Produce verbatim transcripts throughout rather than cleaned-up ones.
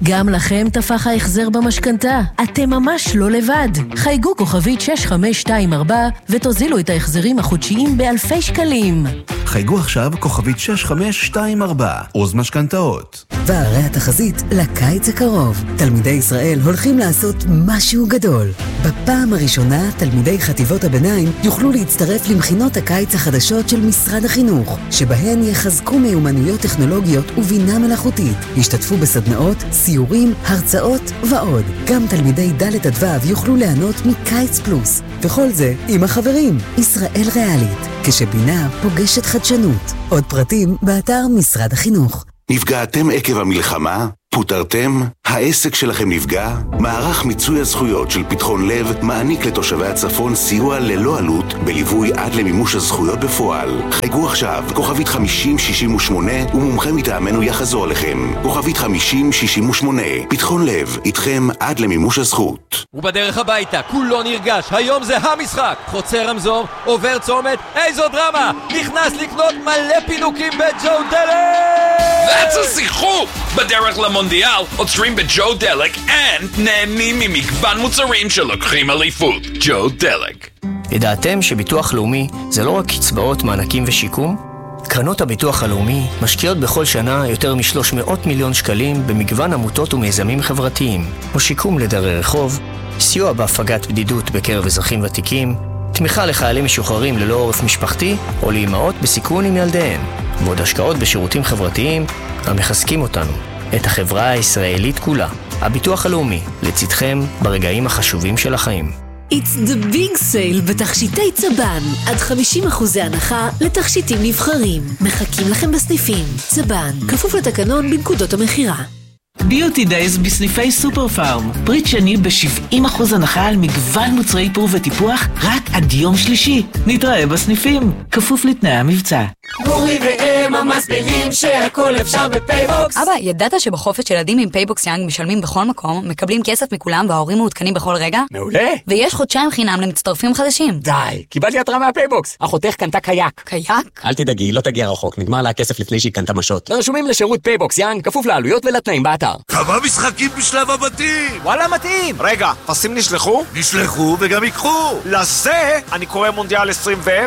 גם לכם תפח ההחזר במשכנתה. אתם ממש לא לבד. חייגו כוכבית שש חמש שתיים ארבע ותוזילו את ההחזרים החודשיים באלפי שקלים. חייגו עכשיו כוכבית שש חמש שתיים ארבע, עוז משכנתאות. והרי התחזית לקיץ הקרוב. תלמידי ישראל הולכים לעשות משהו גדול. בפעם הראשונה תלמידי חטיבות הביניים יוכלו להצטרף למכינות הקיץ החדשות של משרד החינוך, שבהן יחזקו מיומנויות טכנולוגיות ובינה מלאכותית. ישתתפו בסדנאות, סיורים, הרצאות ועוד. גם תלמידי ד' עד ו' יוכלו ליהנות מקיץ פלוס. וכל זה עם החברים. ישראל ריאלית, כשבינה פוגשת חדשנות. עוד פרטים באתר משרד החינוך. נפגעתם עקב המלחמה? פוטרתם? העסק שלכם נפגע? מערך מיצוי הזכויות של פתחון לב מעניק לתושבי הצפון סיוע ללא עלות בליווי עד למימוש הזכויות בפועל. חייגו עכשיו, כוכבית חמישים שישים ושמונה ומומחה מטעמנו יחזור לכם. כוכבית חמישים שישים ושמונה. פתחון לב, איתכם עד למימוש הזכות. ובדרך הביתה, כולו נרגש, היום זה המשחק. חוצה רמזור, עובר צומת, איזו דרמה! נכנס לקנות מלא פינוקים בג'ו דלק! That's a שיחוק! בדרך למונדיאל עוצרים בג'ו דלק and נהנים ממגוון מוצרים שלוקחים אליפות. ג'ו דלק. ידעתם שביטוח לאומי זה לא רק קצבאות, מענקים ושיקום? קרנות הביטוח הלאומי משקיעות בכל שנה יותר מ-שלוש מאות מיליון שקלים במגוון עמותות ומיזמים חברתיים, כמו שיקום לדרי רחוב, סיוע בהפגת בדידות בקרב אזרחים ותיקים, תמיכה לחיילים משוחררים ללא עורף משפחתי או לאימהות בסיכון עם ילדיהן, ועוד השקעות בשירותים חברתיים המחזקים אותנו, את החברה הישראלית כולה. הביטוח הלאומי, לצדכם ברגעים החשובים של החיים. It's the big sale בתכשיטי צבן. עד חמישים אחוז הנחה לתכשיטים נבחרים. מחכים לכם בסניפים. צבן, כפוף לתקנון בנקודות המחירה. ביוטי דייז בסניפי סופר פארם. פריט שני ב-שבעים אחוז הנחה על מגוון מוצרי איפור וטיפוח רק עד יום שלישי. נתראה בסניפים, כפוף לתנאי המבצע. גורי ואמה מסבירים שהכל אפשר בפייבוקס. אבא, ידעת שבחופש ילדים עם פייבוקס יאנג משלמים בכל מקום, מקבלים כסף מכולם וההורים מעודכנים בכל רגע? מעולה. ויש חודשיים חינם למצטרפים חדשים. די, קיבלתי התראה מהפייבוקס. אחותך קנתה קייק. קייק? אל תדאגי, לא תגיע רחוק, נגמר לה הכסף לפני שהיא קנתה משות. רשומים לשירות פייבוקס יאנג, כפוף לעלויות ולתנאים באתר. כמה משחקים בשלב הבתים! וואלה מתאים! רגע, פסים נשלחו? נשלחו וגם יקחו! לזה אני קורא מונדיאל עשרים ו...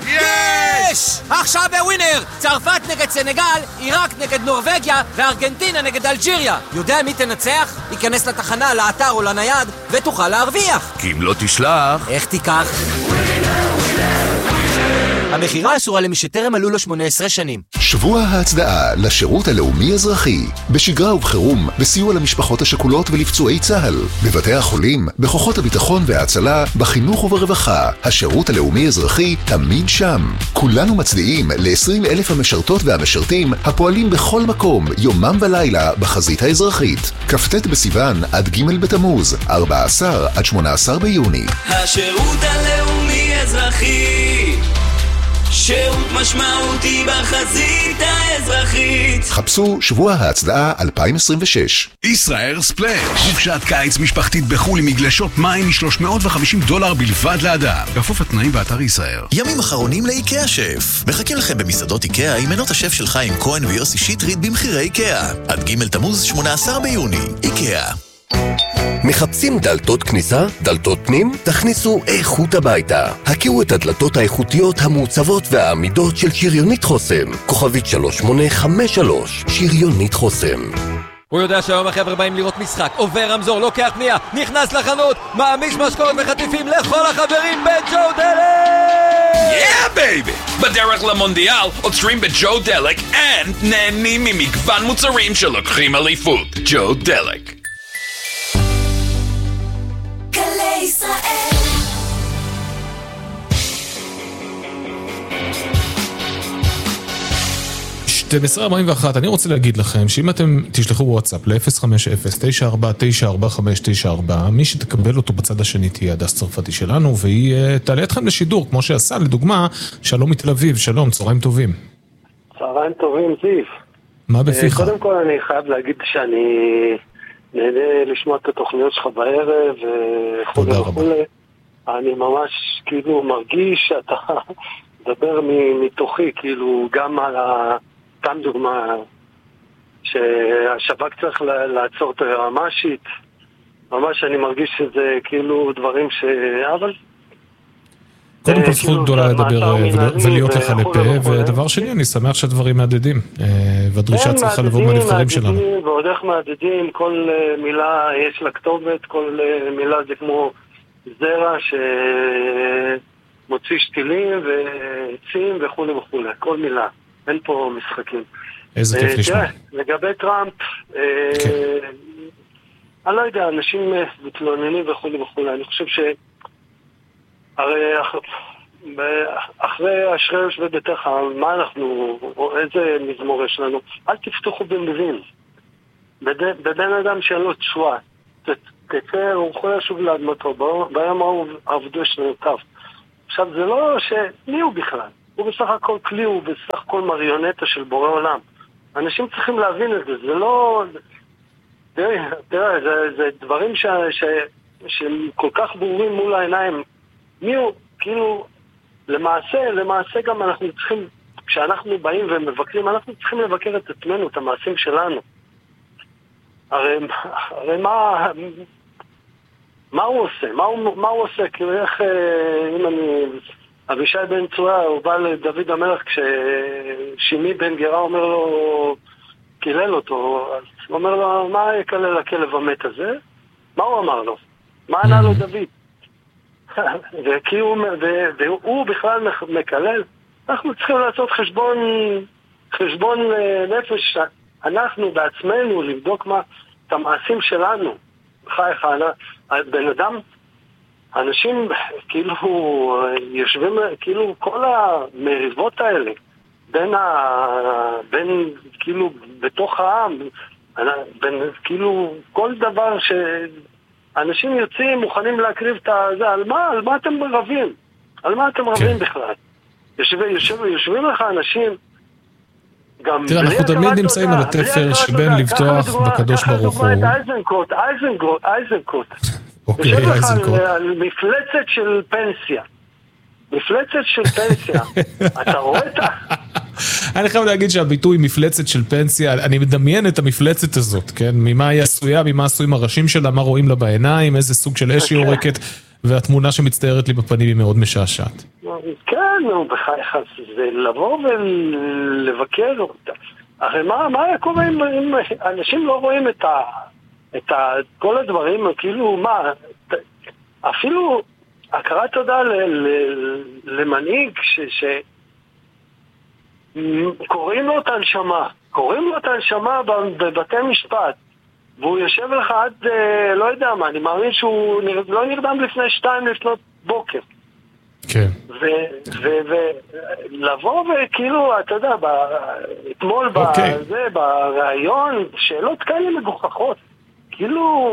יש! עכשיו בווינר! צרפת נגד סנגל, עיראק נגד נורווגיה וארגנטינה נגד אלג'יריה. יודע מי תנצח? ייכנס לתחנה, לאתר או לנייד ותוכל להרוויח. כי אם לא תשלח... איך תיקח? המחירה אסורה למי שטרם מלאו לו שמונה עשרה שנים. שבוע ההצדעה לשירות הלאומי אזרחי, בשגרה ובחירום, בסיוע למשפחות השכולות ולפצועי צה"ל, בבתי החולים, בכוחות הביטחון וההצלה, בחינוך וברווחה. השירות הלאומי אזרחי תמיד שם. כולנו מצדיעים ל-עשרים אלף המשרתות והמשרתים הפועלים בכל מקום, יומם ולילה, בחזית האזרחית. כ"ט בסיוון עד ג' בתמוז, ארבעה עשר עד שמונה עשר ביוני. השירות הלאומי אזרחי, שירות משמעותי בחזית האזרחית. חפשו שבוע ההצדעה אלפיים עשרים ושש. ישראל ספלאש, חופשת קיץ משפחתית בחול עם מגלשות מים מ-שלוש מאות וחמישים דולר בלבד לאדם. כפוף לתנאים באתר ישראל. ימים אחרונים לאיקאה שף. מחכים לכם במסעדות איקאה עם מנות השף של חיים כהן ויוסי שטרית במחירי איקאה. עד ג' תמוז שמונה עשר ביוני. איקאה. מחפשים דלתות כניסה? דלתות פנים? תכניסו איכות הביתה. הכירו את הדלתות האיכותיות המעוצבות והעמידות של שריונית חוסם. כוכבית שלוש שמונה חמש שלוש. שריונית חוסם. הוא יודע שהיום החבר'ה באים לראות משחק, עובר רמזור, לוקח פנייה, נכנס לחנות, מעמיש משקורת וחטיפים לכל החברים בג'ו דלק! Yeah, baby! בדרך למונדיאל עוצרים בג'ו דלק and נהנים ממגוון מוצרים שלוקחים אליפות. ג'ו דלק. גלי ישראל. שתים עשרה ארבעים ואחת, אני רוצה להגיד לכם שאם אתם תשלחו וואטסאפ ל-אפס חמש אפס תשע ארבע תשע ארבע חמש תשע ארבע, מי שתקבל אותו בצד השני תהיה הדס צרפתי שלנו, והיא uh, תעלה אתכם לשידור, כמו שעשה לדוגמה שלום מתל אביב. שלום, צהריים טובים. צהריים טובים, זיף. מה בפיך? קודם כל אני חייב להגיד שאני נהנה לשמוע את התוכניות שלך בערב וכולי וכולי. אני ממש כאילו מרגיש שאתה מדבר מתוכי, כאילו גם על ה... כאן דוגמה שהשב"כ צריך לעצור את היועמ"שית. ממש אני מרגיש שזה כאילו דברים ש... אבל... קודם כל זכות גדולה לדבר ולהיות לך לפה, ודבר שני, אני שמח שהדברים מעדדים, והדרישה צריכה לבוא מהנבחרים שלנו. ועוד איך מעדדים, כל מילה יש לה כתובת, כל מילה זה כמו זרע שמוציא שתילים ועצים וכו' וכו', כל מילה, אין פה משחקים. איזה כיף לשמוע. לגבי טראמפ, אני לא יודע, אנשים מתלוננים וכו' וכו', אני חושב ש... הרי אחרי אשרי יושבי ביתך, מה אנחנו, או איזה מזמור יש לנו? אל תפתחו במבין. בבן אדם שאין לו תשועה. תצא, הוא יכול לשוב לאדמתו, ביום ההוא עבדו שנותיו. עכשיו, זה לא ש... מי הוא בכלל? הוא בסך הכל כלי, הוא בסך הכל מריונטה של בורא עולם. אנשים צריכים להבין את זה, זה לא... תראה, תראה, זה, זה דברים ש... ש... שהם כל כך ברורים מול העיניים. מי הוא, כאילו, למעשה, למעשה גם אנחנו צריכים, כשאנחנו באים ומבקרים, אנחנו צריכים לבקר את עצמנו, את המעשים שלנו. הרי, הרי מה, מה הוא עושה? מה הוא, מה הוא עושה? כאילו איך, אם אני, אבישי בן צורה, הוא בא לדוד המלך כששימי בן גרה אומר לו, קילל אותו, אז הוא אומר לו, מה יקלל הכלב המת הזה? מה הוא אמר לו? מה ענה לו דוד? וכי הוא, והוא בכלל מקלל. אנחנו צריכים לעשות חשבון, חשבון נפש, אנחנו בעצמנו, לבדוק מה, את המעשים שלנו. חייך, בן אדם, אנשים כאילו יושבים, כאילו כל המריבות האלה, בין ה... בין, כאילו, בתוך העם, בין, כאילו, כל דבר ש... אנשים יוצאים, מוכנים להקריב את זה, על מה? על מה אתם רבים? על מה אתם רבים בכלל? יושבים לך אנשים, גם... תראה, אנחנו תמיד נמצאים על התפר שבין לבטוח בקדוש ברוך הוא. ככה דוגמה את אייזנקוט, אייזנקוט, אייזנקוט. אוקיי, אייזנקוט. יושב לך על מפלצת של פנסיה. מפלצת של פנסיה. אתה רואה את ה... אני חייב להגיד שהביטוי מפלצת של פנסיה, אני מדמיין את המפלצת הזאת, כן? ממה היא עשויה, ממה עשויים הראשים שלה, מה רואים לה בעיניים, איזה סוג של אש היא עורקת, והתמונה שמצטיירת לי בפנים היא מאוד משעשעת. כן, בחייך, זה לבוא ולבקר אותה. הרי מה, מה היה קורה אם אנשים לא רואים את ה... את ה... כל הדברים, כאילו, מה... אפילו הכרת תודה למנהיג ש... ש... קוראים לו את הנשמה, קוראים לו את הנשמה בבתי משפט, והוא יושב לך עד, לא יודע מה, אני מאמין שהוא לא נרדם לפני שתיים לפנות בוקר. כן. ולבוא וכאילו, אתה יודע, אתמול בזה, ברעיון, שאלות כאלה מגוחכות, כאילו...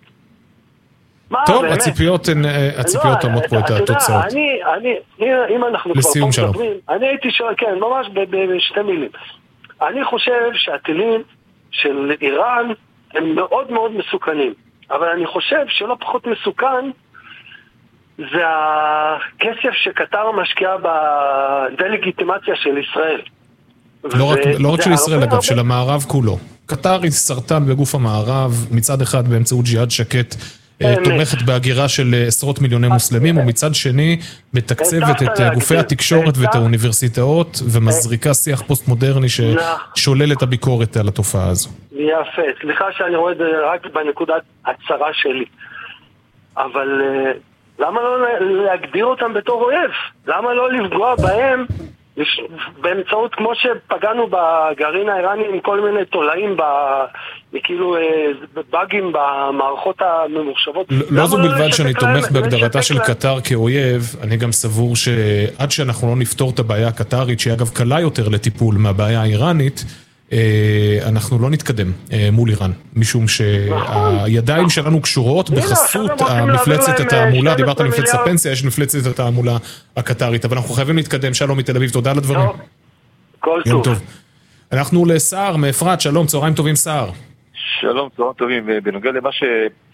טוב, הציפיות תומות פה את התוצאות. אם אנחנו כבר פה מדברים, אני הייתי שואל, כן, ממש בשתי מילים. אני חושב שהטילים של איראן הם מאוד מאוד מסוכנים, אבל אני חושב שלא פחות מסוכן זה הכסף שקטר משקיעה בדה-לגיטימציה של ישראל. לא רק של ישראל אגב, של המערב כולו. קטר היא סרטן בגוף המערב, מצד אחד באמצעות ג'יהאד שקט, תומכת בהגירה של עשרות מיליוני מוסלמים, ומצד שני מתקצבת את גופי התקשורת ואת האוניברסיטאות, ומזריקה שיח פוסט-מודרני ששולל את הביקורת על התופעה הזו. יפה, סליחה שאני רואה את זה רק בנקודת הצרה שלי. אבל למה לא להגדיר אותם בתור אויב? למה לא לפגוע בהם באמצעות, כמו שפגענו בגרעין האיראני עם כל מיני תולעים, כאילו בגים במערכות הממוחשבות. לא זו בלבד שאני תומך בהגדרתה של קטר כאויב, אני גם סבור שעד שאנחנו לא נפתור את הבעיה הקטרית, שהיא אגב קלה יותר לטיפול מהבעיה האיראנית, אנחנו לא נתקדם מול איראן, משום שהידיים שלנו קשורות בחסות המפלצת התעמולה, דיברת על מפלצת הפנסיה, יש מפלצת התעמולה הקטרית, אבל אנחנו חייבים להתקדם. שלום מתל אביב, תודה על הדברים. כל טוב. אנחנו לסער מאפרת, שלום, צהריים טובים סער. שלום, צהריים טובים, בנוגע למה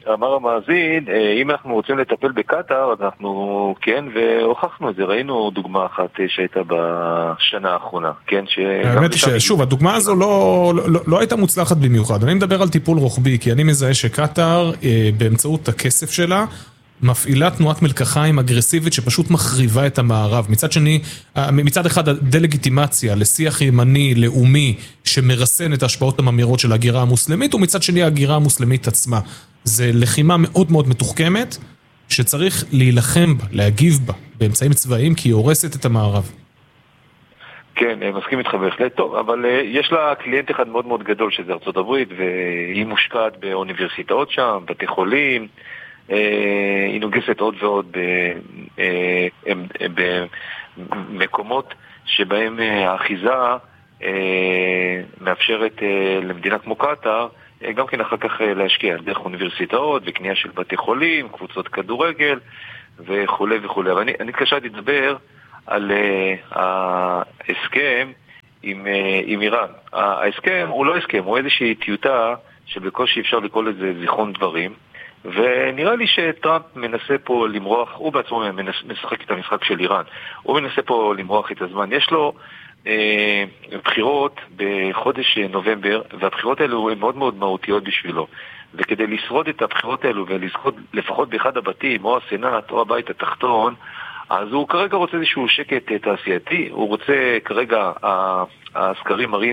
אמר המאזין, אם אנחנו רוצים לטפל בקטר, אנחנו כן, והוכחנו את זה, ראינו דוגמה אחת שהייתה בשנה האחרונה, כן? האמת היא ששוב, הדוגמה הזו לא, לא, לא הייתה מוצלחת במיוחד. אני מדבר על טיפול רוחבי, כי אני מזהה שקטר, באמצעות הכסף שלה, מפעילה תנועת מלקחיים אגרסיבית שפשוט מחריבה את המערב. מצד שני, מצד אחד הדלגיטימציה לשיח ימני, לאומי, שמרסן את ההשפעות הממירות של הגירה המוסלמית, ומצד שני הגירה המוסלמית עצמה. זה לחימה מאוד מאוד מתוחכמת, שצריך להילחם בה, להגיב בה, באמצעים צבאיים, כי היא הורסת את המערב. כן, מסכים איתך בהחלט טוב, אבל uh, יש לה קליינט אחד מאוד מאוד גדול, שזה ארצות הברית, והיא מושקעת באוניברסיטאות שם, בתי חולים, uh, היא נוגסת עוד ועוד במקומות שבהם האחיזה uh, מאפשרת uh, למדינה כמו קטר, uh, גם כן אחר כך uh, להשקיע דרך אוניברסיטאות וקנייה של בתי חולים, קבוצות כדורגל וכו' וכו'. אבל אני, אני התקשרתי לדבר על uh, ההסכם עם, uh, עם איראן. ההסכם הוא לא הסכם, הוא איזושהי טיוטה שבקושי אפשר לקרוא לזה זיכרון דברים, ונראה לי שטראמפ מנסה פה למרוח, הוא בעצמו משחק את המשחק של איראן, הוא מנסה פה למרוח את הזמן. יש לו uh, בחירות בחודש נובמבר, והבחירות האלו הן מאוד מאוד מהותיות בשבילו. וכדי לשרוד את הבחירות האלו ולזכות לפחות באחד הבתים, או הסנאט או הבית התחתון, אז הוא כרגע רוצה איזשהו שקט תעשייתי, הוא רוצה כרגע, הסקרים מראים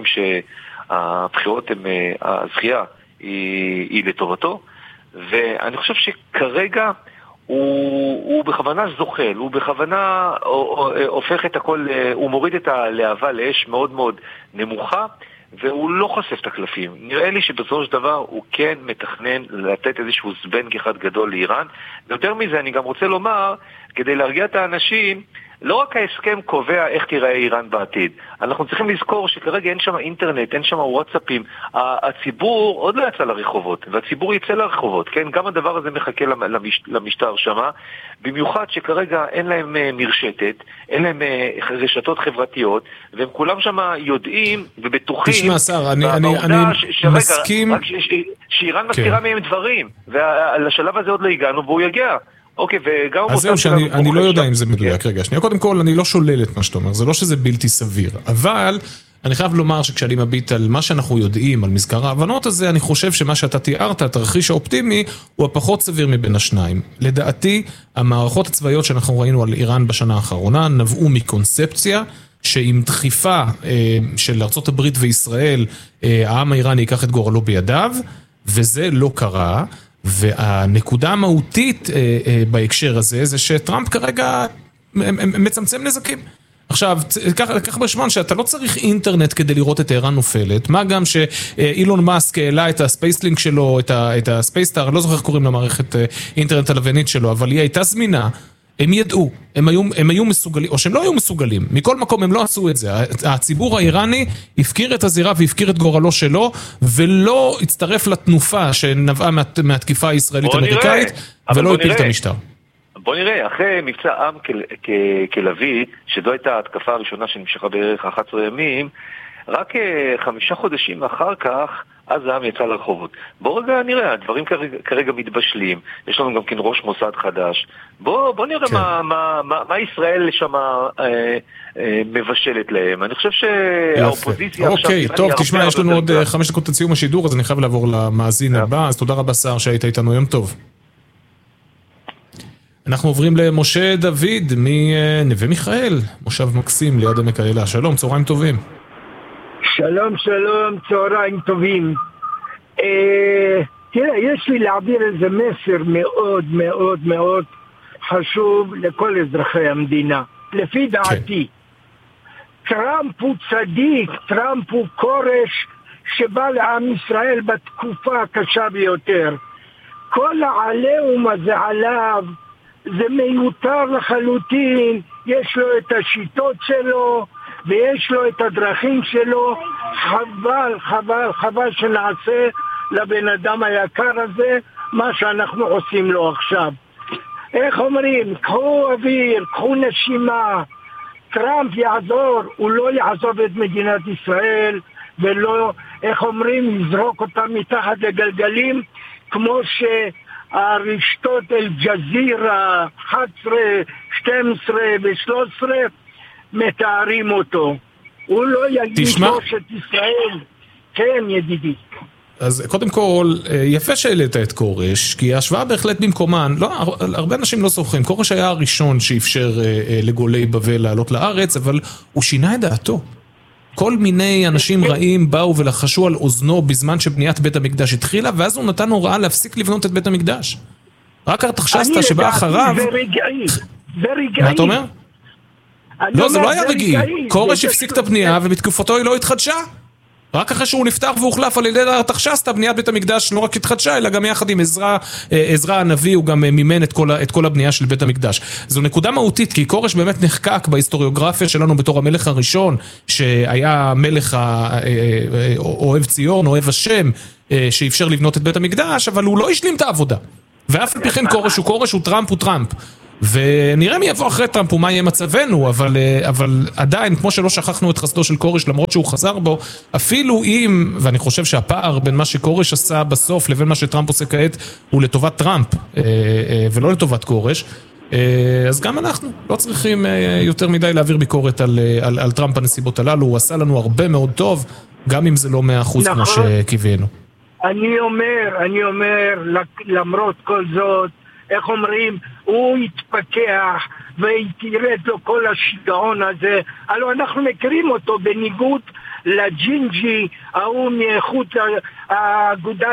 שהבחירות הם, הזכייה היא, היא לטובתו, ואני חושב שכרגע הוא, הוא בכוונה זוחל, הוא בכוונה הופך את הכל, הוא מוריד את הלהבה לאש מאוד מאוד נמוכה, והוא לא חושף את הקלפים. נראה לי שבסופו של דבר הוא כן מתכנן לתת איזשהו זבנג אחד גדול לאיראן. ויותר מזה אני גם רוצה לומר, כדי להרגיע את האנשים, לא רק ההסכם קובע איך תיראה איראן בעתיד. אנחנו צריכים לזכור שכרגע אין שם אינטרנט, אין שם וואטסאפים. הציבור עוד לא יצא לרחובות, והציבור יצא לרחובות, כן? גם הדבר הזה מחכה למש, למשטר שם, במיוחד שכרגע אין להם מרשתת, אין להם רשתות חברתיות, והם כולם שם יודעים ובטוחים. תשמע, שר, אני, אני, אני ש, שרגע, מסכים... רק ש, ש, שאיראן מסתירה מהם דברים, ולשלב הזה עוד לא הגענו, והוא יגיע. אוקיי, וגם... אז זהו שאני אני לא יודע אם זה מדויק. רגע, שנייה, קודם כל, אני לא שולל את מה שאתה אומר, זה לא שזה בלתי סביר, אבל אני חייב לומר שכשאני מביט על מה שאנחנו יודעים, על מזכר ההבנות הזה, אני חושב שמה שאתה תיארת, התרחיש האופטימי, הוא הפחות סביר מבין השניים. לדעתי, המערכות הצבאיות שאנחנו ראינו על איראן בשנה האחרונה, נבעו מקונספציה, שעם דחיפה אה, של ארצות הברית וישראל, אה, העם האיראני ייקח את גורלו בידיו, וזה לא קרה, והנקודה המהותית אה, אה, בהקשר הזה, זה שטראמפ כרגע מצמצם נזקים. עכשיו, כך בשמן שאתה לא צריך אינטרנט כדי לראות את איראן נופלת, מה גם שאילון מאסק העלה את הספייסלינק שלו, את הספייסטאר, לא זוכר איך קוראים למערכת אינטרנט הלוויינית שלו, אבל היא הייתה זמינה, הם ידעו, הם היו, הם היו מסוגלים, או שהם לא היו מסוגלים, מכל מקום הם לא עשו את זה. הציבור האיראני הפקיר את הזירה והפקיר את גורלו שלו, ולא הצטרף לתנופה שנבעה מהתקיפה הישראלית-אמריקאית, ולא הפיל את המשטר. בוא נראה, אחרי מבצע עם כלוי, שזו הייתה ההתקפה הראשונה שנמשכה בערך אחת עשרה ימים, רק חמישה חודשים אחר כך, אז העם יצא לרחובות. בוא רגע נראה, הדברים כרגע, כרגע מתבשלים, יש לנו גם כן ראש מוסד חדש. בוא, בוא נראה כן. מה, מה, מה, מה ישראל שם אה, אה, מבשלת להם. אני חושב שהאופוזיציה... אוקיי, טוב, תשמע, יש לנו עוד יותר. חמש דקות לסיום השידור, אז אני חייב לעבור למאזין הבא, אז תודה רבה שר שהיית איתנו, יום טוב. אנחנו עוברים למשה דוד מנווה מיכאל, מושב מקסים ליד עמק האלה. שלום, צהריים טובים. שלום, שלום, צהריים טובים. אה, תראה, יש לי להעביר איזה מסר מאוד מאוד מאוד חשוב לכל אזרחי המדינה. לפי דעתי, כן. טראמפ הוא צדיק, טראמפ הוא קורש שבא לעם ישראל בתקופה הקשה ביותר. כל העליהום הזה עליו, זה מיותר לחלוטין, יש לו את השיטות שלו, ויש לו את הדרכים שלו, חבל, חבל, חבל שנעשה לבן אדם היקר הזה מה שאנחנו עושים לו עכשיו. איך אומרים? קחו אוויר, קחו נשימה, טראמפ יעזור, הוא לא יעזוב את מדינת ישראל, ולא, איך אומרים, יזרוק אותה מתחת לגלגלים, כמו ש... הרשתות אל-ג'זירה אחת עשרה, שתים עשרה ו-שלוש עשרה מתארים אותו. הוא לא יגיש ראש את ישראל. כן, ידידי. אז קודם כל, יפה שהעלית את קורש, כי ההשוואה בהחלט במקומן, לא, הרבה אנשים לא זוכרים, קורש היה הראשון שאפשר לגולי בבל לעלות לארץ, אבל הוא שינה את דעתו. כל מיני אנשים רעים באו ולחשו על אוזנו בזמן שבניית בית המקדש התחילה, ואז הוא נתן הוראה להפסיק לבנות את בית המקדש. רק ארתחשסתא שבא אחריו... ברגעים, ברגעים. מה אתה אומר? לא, זה לא היה רגעי. קורש הפסיק את הבנייה, ובתקופתו היא לא התחדשה. רק אחרי שהוא נפטר והוחלף על ידי ארתחשסתא, בניית בית המקדש לא רק התחדשה, אלא גם יחד עם עזרא, עזרא הנביא, הוא גם מימן את כל, את כל הבנייה של בית המקדש. זו נקודה מהותית, כי קורש באמת נחקק בהיסטוריוגרפיה שלנו בתור המלך הראשון, שהיה מלך אוהב ציון, אוהב השם, שאפשר לבנות את בית המקדש, אבל הוא לא השלים את העבודה. ואף על פי כן קורש הוא קורש, הוא טראמפ הוא טראמפ. ונראה מי יבוא אחרי טראמפ ומה יהיה מצבנו, אבל, אבל עדיין, כמו שלא שכחנו את חסדו של קורש, למרות שהוא חזר בו, אפילו אם, ואני חושב שהפער בין מה שקורש עשה בסוף לבין מה שטראמפ עושה כעת, הוא לטובת טראמפ, ולא לטובת קורש, אז גם אנחנו לא צריכים יותר מדי להעביר ביקורת על, על, על טראמפ הנסיבות הללו, הוא עשה לנו הרבה מאוד טוב, גם אם זה לא מאה אחוז כמו שקיווינו. אני אומר, אני אומר, למרות כל זאת, איך אומרים, הוא יתפקח ויתירד לו כל השיגעון הזה. הלוא אנחנו מכירים אותו בניגוד לג'ינג'י, ההוא מאיכות האגודה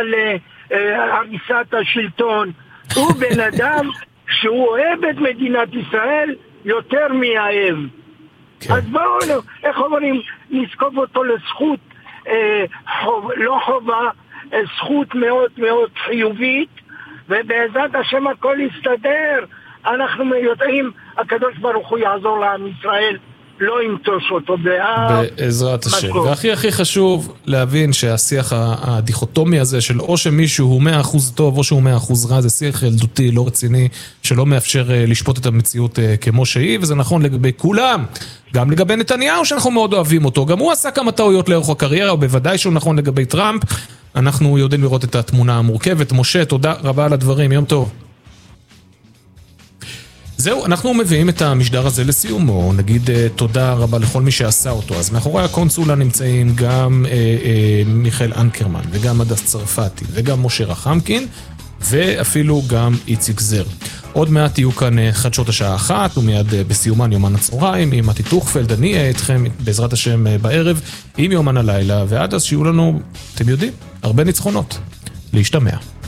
להריסת השלטון. הוא בן אדם שהוא אוהב את מדינת ישראל יותר מאהב. כן. אז בואו, איך אומרים, נזקוף אותו לזכות, אה, חוב, לא חובה, אה, זכות מאוד מאוד חיובית, ובעזרת השם הכל יסתדר. אנחנו יודעים, הקדוש ברוך הוא יעזור לעם ישראל, לא ינטוש אותו באב. בעזרת השם. והכי הכי חשוב להבין שהשיח הדיכוטומי הזה של או שמישהו הוא מאה אחוז טוב או שהוא מאה אחוז רע, זה שיח ילדותי, לא רציני, שלא מאפשר לשפוט את המציאות כמו שהיא, וזה נכון לגבי כולם. גם לגבי נתניהו שאנחנו מאוד אוהבים אותו, גם הוא עשה כמה טעויות לאורך הקריירה, ובוודאי שהוא נכון לגבי טראמפ. אנחנו יודעים לראות את התמונה המורכבת. משה, תודה רבה על הדברים, יום טוב. זהו, אנחנו מביאים את המשדר הזה לסיומו, נגיד תודה רבה לכל מי שעשה אותו. אז מאחורי הקונסולה נמצאים גם אה, אה, מיכאל אנקרמן, וגם הדס צרפתי, וגם משה רחמקין, ואפילו גם איציק זר. עוד מעט יהיו כאן חדשות השעה אחת, ומיד בסיומן יומן הצהריים, עם מתי טוכפלד, אני אהיה איתכם בעזרת השם בערב, עם יומן הלילה, ועד אז שיהיו לנו, אתם יודעים, הרבה ניצחונות. להשתמע.